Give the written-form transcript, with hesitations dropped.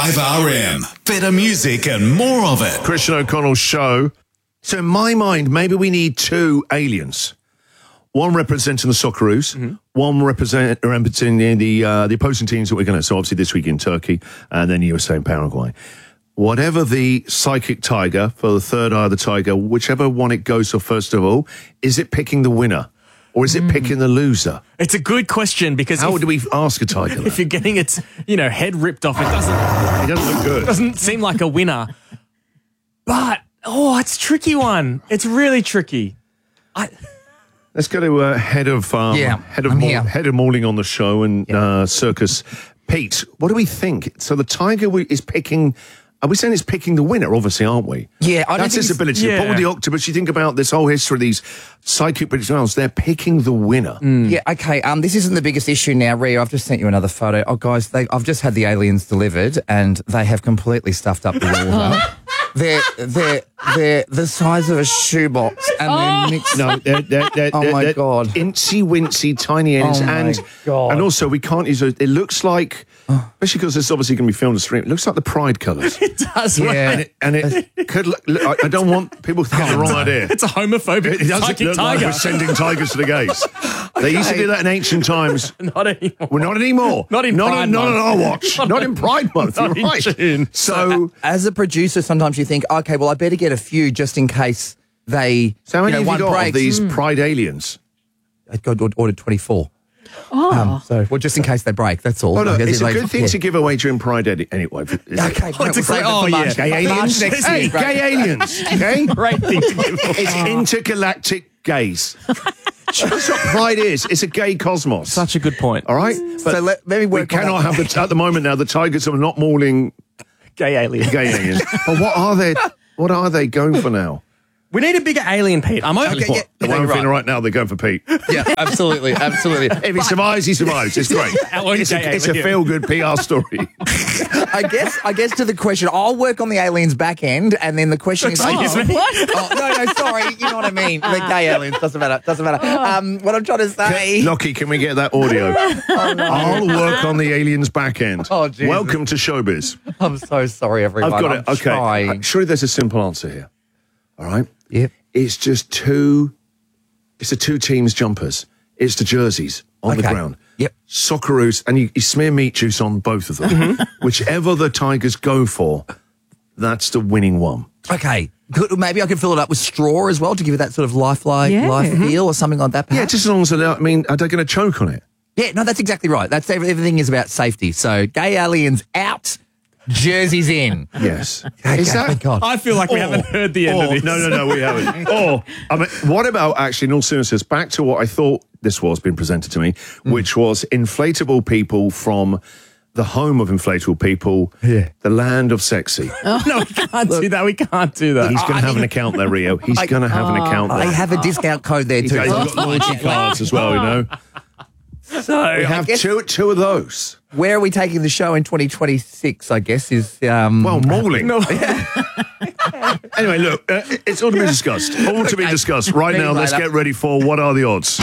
5RM. Better music and more of it. Christian O'Connell's show. So in my mind, maybe we need two aliens. One representing the Socceroos, one representing the opposing teams that we're going to. So obviously this week in Turkey, and then USA and Paraguay. Whatever the psychic tiger for the third eye of the tiger, whichever one it goes for first of all, is it picking the winner or is it picking the loser? It's a good question because how do we ask a tiger that? If you're getting its head ripped off, it doesn't look good. Doesn't seem like a winner. But it's a tricky one. It's really tricky. Let's go to head of mauling on the show and circus, Pete. What do we think? So the tiger is picking. Are we saying it's picking the winner? Obviously, aren't we? Yeah, that's its ability. Yeah. Paul the octopus. You think about this whole history of these psychic professionals. They're picking the winner. Yeah. Okay. This isn't the biggest issue now, Rio. I've just sent you another photo. Oh, guys, I've just had the aliens delivered, and they have completely stuffed up the water. They're the size of a shoebox, and they're mixed. No, they're oh my god, incy wincy tiny ends, and also we can't use it. It looks like, especially because it's obviously going to be filmed on stream. It looks like the Pride colours. It does, yeah. And it could. I don't want people to get the wrong idea. It's a homophobic. It doesn't look like we're sending tigers to the gays. They used to do that in ancient times. Not anymore. Well, not anymore. Not in Pride Not Month. on our watch. Not in Pride Month. Not You're right. in June. So, as a producer, sometimes you think, okay, well, I better get a few just in case they. So how many have you got breaks. of these Pride aliens? I got ordered 24. Well, just in case they break, that's all. Oh, no, it's a good thing to give away during Pride anyway. Okay, to say, gay aliens. Hey, gay aliens. Okay? Great thing to give away. It's intergalactic gays. That's what Pride is. It's a gay cosmos. Such a good point. All right? But so let me work. We cannot have at the moment now, the tigers are not mauling Gay aliens. gay aliens. But what are they going for now? We need a bigger alien, Pete. I'm open. The one I'm feeling right now, they're going for Pete. Yeah, absolutely. If he survives, he survives. It's great. It's a feel-good PR story. I guess to the question, I'll work on the aliens back end, and then the question is, Excuse me? no, sorry, you know what I mean. The gay aliens doesn't matter. What I'm trying to say, Lockie, can we get that audio? no. I'll work on the aliens back end. Oh, Jesus. Welcome to showbiz. I'm so sorry, everyone. I've got it. Okay. Trying. Surely there's a simple answer here. All right. Yep. It's just it's the two teams' jumpers. It's the jerseys on the ground. Yep. Socceroos, and you smear meat juice on both of them. Whichever the Tigers go for, that's the winning one. Okay. Good. Maybe I can fill it up with straw as well to give it that sort of life feel or something like that, perhaps? Yeah, just as long as are they going to choke on it? Yeah, no, that's exactly right. That's everything is about safety. So gay aliens out, jerseys in. Yes. Is that? God. I feel like we haven't heard the end of this. No, we haven't. I mean, what about actually, in all seriousness, back to what I thought this was being presented to me, which was inflatable people from the home of inflatable people, the land of sexy. No, we can't do that. We can't do that. He's going to have an account there, Rio. He's going to have an account there. I have a discount code there too. He's got loyalty cards as well, you know. So We have two of those. Where are we taking the show in 2026, I guess, is... Well, mauling. Anyway, look, it's all to be discussed. All to be discussed. Right now, let's get ready for What Are the Odds?